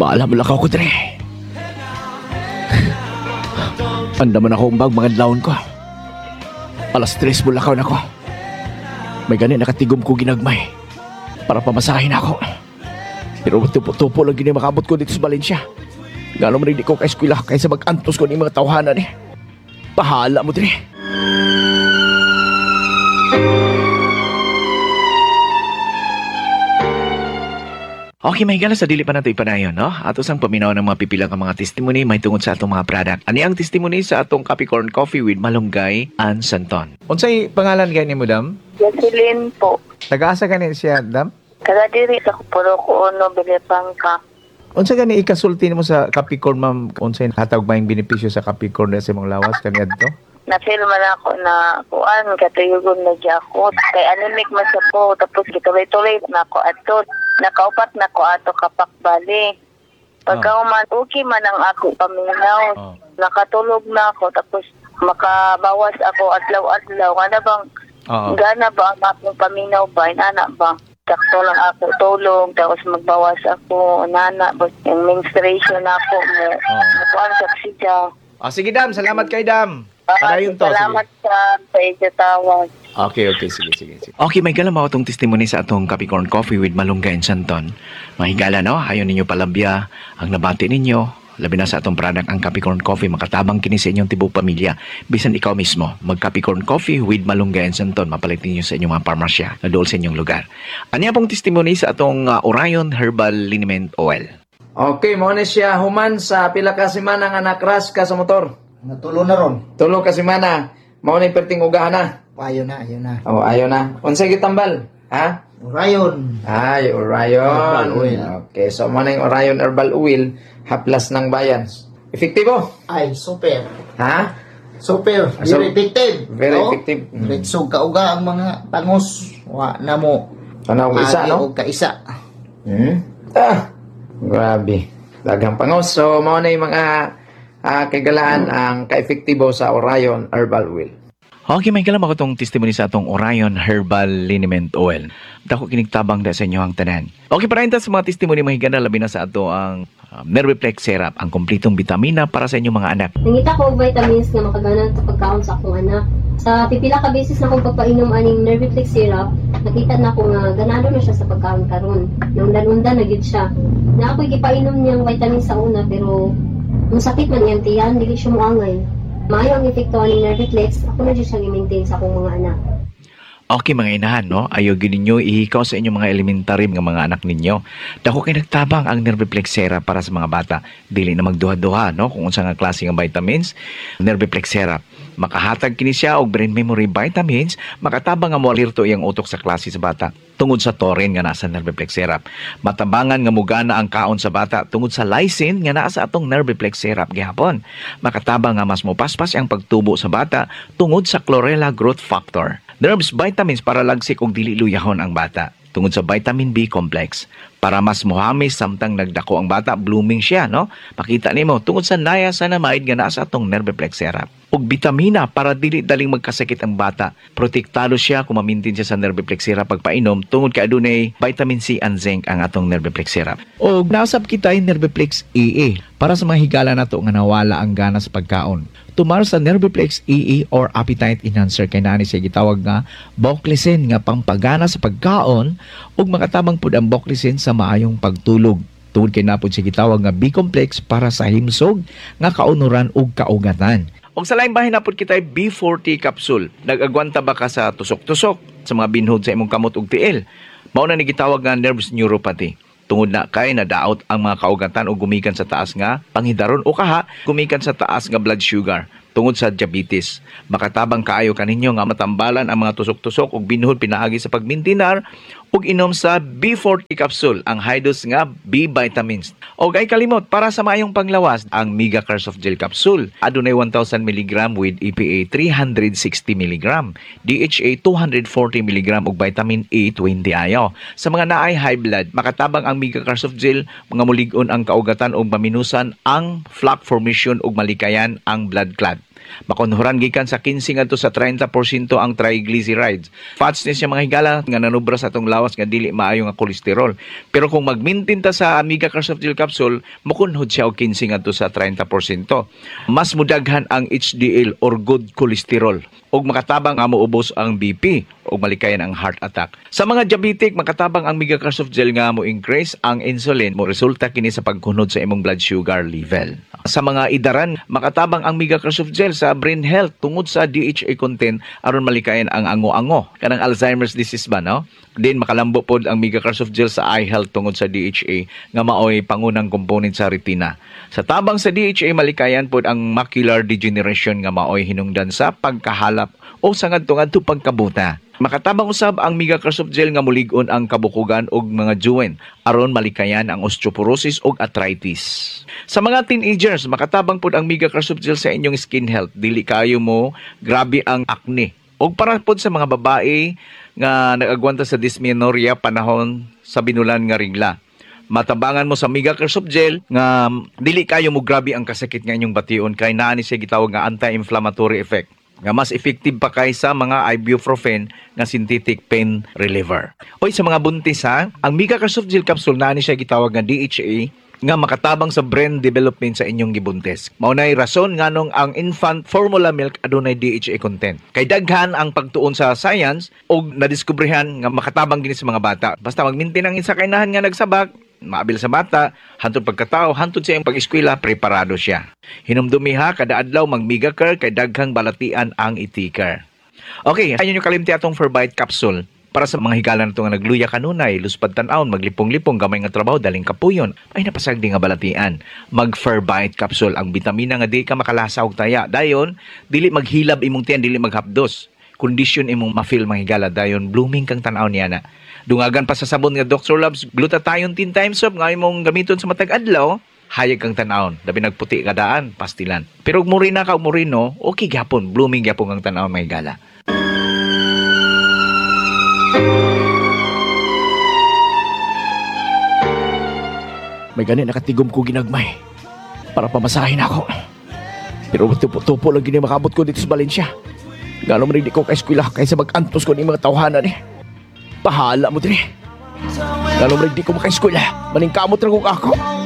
Baala mo lakaw ko dre. Anda man ako umbag mga laon ko. Alas 3 mo lakaw na ko. May gani nakatigom ko ginagmay para pamasahin ako. Pero tupo-tupo lang gini makabot ko dito sa Valencia. Gano'n man hindi ko ka-eskwila kaysa mag-antos ko ng mga tawhanan eh. Pahala mo dre. Okay, may gala sa dili pa nato ipanayon, no? Ato sang paminaw ng mga pipila ka mga testimony may tungod sa atong mga product. Ani ang testimony sa atong Capricorn Coffee with Malunggay and Santon. Unsay pangalan gani mo, dam? Jocelyn po. Taga-asa gani siya, dam? Taga diri sa Kupuro ko ono Bilipangka. Unsa gani ikasulti nimo sa Capricorn, ma'am? Unsay hatag ba yung benepisyo sa Capricorn sa imong lawas kani adto? Na-feel man ako na kuan katuyugon na di ako. Kay anemic man sa po. Tapos gituloy-tuloy na ako ato. Nakaupat na ko ato kapakbali. Pagka man, okay man ang ako paminaw. Nakatulog na ako. Tapos makabawas ako adlaw-adlaw. Ano bang gana ba ang akong paminaw ba? Inana ba? Sakto lang ako tulog. Tapos magbawas ako. Nana. Yung menstruation ako mo. Kuan sa siya. Sige, dam. Salamat kay dam. Padayon to. Salamat sa ijatawag. Okay, sige. Okay, may gala mo itong testimony sa atong Capricorn Coffee with Malunggay and Santon. Mahigala, no? Ayaw ninyo palabya ang nabati ninyo. Labi na sa atong product ang Capricorn Coffee, makatabang kini sa inyong tibok pamilya. Bisan ikaw mismo, mag-Capricorn Coffee with Malunggay and Santon, mapalit ninyo sa inyong mga parmasya na dool sa inyong lugar. Ano pong testimony sa atong Orion Herbal Liniment Oil? Okay, mo na siya human sa pila ka semana nga nakras ka sa motor. Natulo na ron. Tulo ka semana. Mao na perting ugahan na. Ayaw na. Oh, ayaw na. Unsay gitambal? Ha? Orion. Ay, Orion. Herbal oil. Okay, so mo na yung Orion Herbal Oil, haplas ng bayan. Efektibo? Ay, super. Ha? Super. So, Very effective. very No? effective. Ritsog kauga ang mga pangos. Wa na mo. Ano, isa, no? O kaisa. Grabe. Daghang pangos. So, mo na yung mga kagalaan ang ka-efektibo sa Orion Herbal Oil. Okay, may kalam ako itong testimony sa atong Orion Herbal Liniment Oil. Dako kinigtabang da sa inyo ang tanan. Okay, para sa mga testimony mahigana, labi na sa ato ang Nerviplex Syrup, ang kompletong bitamina para sa inyong mga anak. Nangita ko og vitamins nga makaganan sa pagkaon sa akong anak. Sa pipila ka beses na akong pagpainom aning Nerviplex Syrup, nakita na ko nga ganado na siya sa pagkaon karon. Naundan-undan na gyud siya. Na ako'y gipainom niyang vitamins sa una pero kung sakit man iyang tiyan, dili siya muangay. Maayo ang epekto ni Nerviplex, ako na dyan siyang i-maintain sa akong mga anak. Okay mga inahan, no? Ayaw gid ninyo ihikaw sa inyong mga elementary nga mga anak ninyo. Dako kay nagtabang ang Nerviplex Syrup para sa mga bata. Dili na magduha-duha, no? Kung unsa nga klase nga vitamins, Nerviplex Syrup. Makahatag kini siya og brain memory vitamins, makatabang nga mo alirto iyang utok sa klase sa bata. Tungod sa taurine nga nasa Nerviplex Syrup. Matabangan nga mugana ang kaon sa bata tungod sa lysine nga naa sa atong Nerviplex Syrup gihapon. Makatabang nga mas mopaspas ang pagtubo sa bata tungod sa Chlorella growth factor. Nerves vitamins para lagsik og dili luyahon ang bata. Tungod sa vitamin B complex. Para mas muhamis samtang nagdako ang bata, blooming siya, no? Pakita nimo tungod sa niacinamide nga naa sa atong Nerviplex Syrup. Og bitamina para dili daling magkasakit ang bata. Protektado siya kung mamintin siya sa Nerviplex Syrup pagpainom tungod kay adunay vitamin C and zinc ang atong Nerviplex Syrup. Og nasab kita yung Nerviplex EE para sa mga higala nato nga nawala ang gana sa pagkaon. Tumar sa Nerviplex EE or appetite enhancer kay nani siya gitawag nga Boclicin nga pampagana sa pagkaon ug makatabang pud ang Boclicin sa maayong pagtulog. Tungod kay napod siya gitawag nga B-complex para sa himsog nga kaunuran ug kaugatan. Og sa lain bahin napod kita B40 capsule. Nag-agwanta ba ka sa tusok-tusok sa mga binhod sa imong kamot ug tiil? Mao na ni gitawag nga nervous neuropathy. Tungod na kay nadaot ang mga kaugatan o gumikan sa taas nga panghidaron o kaha gumikan sa taas nga blood sugar tungod sa diabetes. Makatabang kaayo kaninyo nga matambalan ang mga tusok-tusok ug binhod pinaagi sa pagmintinar ug inom sa B40 capsule ang high dose nga B vitamins. Og ay kalimot para sa maayong panglawas ang Mega Cares of Gel capsule. Adunay 1000 mg with EPA 360 mg, DHA 240 mg ug vitamin A 20 ayo. Sa mga naay high blood, makatabang ang Mega Cares of Gel mga mulig-on ang kaugatan ug maminusan ang plaque formation ug malikayan ang blood clot. Makonhuran gikan sa 15 ngadto sa 30% ang triglycerides. Fats ni siya mga higala nga nanubra sa atong lawas nga dili maayo nga kolesterol. Pero kung mag-maintain ta sa Amiga Car Soft Gel Capsule, mukunhod siya og 15 ngadto sa 30%. Mas mudaghan ang HDL or good cholesterol og makatabang nga moubos ang BP o malikayan ang heart attack. Sa mga diabetic, makatabang ang Amiga Car Soft Gel nga mo increase ang insulin mo resulta kini sa pagkunod sa imong blood sugar level. Sa mga idaran, makatabang ang Amiga Car Soft Gel sa brain health tungod sa DHA content aron malikayan ang ango-ango kanang Alzheimer's disease ba no? Din makalambo pod ang Amiga Car Soft Gel sa eye health tungod sa DHA nga maoy pangunang component sa retina. Sa tabang sa DHA malikayan pod ang macular degeneration nga maoy hinungdan sa pagkahalap o sa ngadto-ngadto pagkabuta. Makatabang usab ang Amiga Car Soft Gel nga mulig-on ang kabukugan og mga joint aron malikayan ang osteoporosis ug arthritis. Sa mga teenagers, makatabang pod ang Amiga Car Soft Gel sa inyong skin health. Dili kayo mo grabe ang acne. Og para pod sa mga babae nga nag-agwanta sa dysmenorrhea panahon sa binulan nga regla. Matabangan mo sa Amiga Car Soft Gel nga dili kayo mo grabe ang kasakit nga inyong bation kay naa ni siya gitawag nga anti-inflammatory effect nga mas effective pa kaysa mga ibuprofen nga synthetic pain reliever. Oy sa mga buntis ha, ang Amiga Car Soft Gel Capsule naa ni siya gitawag nga DHA nga makatabang sa brain development sa inyong gibuntis. Maunay rason nganong ang infant formula milk adunay DHA content. Kay daghan ang pagtuon sa science og nadiskubrehan nga makatabang gini sa mga bata. Basta mag-maintain ang isa kainahan nga nagsabak, maabil sa bata, hantod pagkatao, hantod sa iyang pag-eskwela, preparado siya. Hinumdumiha, kada adlaw mag-Amiga Car, kay daghang balatian ang itikar. Okay, ayun yung kalimti atong Forbite capsule. Para sa mga higala na ito nga nagluya kanunay, luspad tan-aon, maglipong-lipong, gamay nga trabaho, daling kapuyon, ay napasagdi nga balatian. Mag-Forbite capsule, ang bitamina nga di ka makalasa og taya. Dayon, dili maghilab imong tiyan, dili maghapdos. Kondisyon imong ma-feel mga higala, dayon, blooming kang tan-aon niya na. Dungagan pa sa sabon nga Dr. Love's glutathione 10 times soap nga imong gamiton sa matag adlaw, hayag kang tan-aon, dabi nagputi kadaan, pastilan. Pero ug murina ka ug murino, okay gyapon, blooming gyapon kang tan-aon mga higala. May gani nakatigom ko ginagmay para pamasahin ako. Pero tupo-tupo lang gini makabot ko dito sa Valencia. Gano'n man hindi ko ka-eskwela kaysa mag-antos ko ni mga tawhanan eh. Pahala mo din eh. Gano'n man hindi ko maka-eskwela. Maningkamot lang kung ako.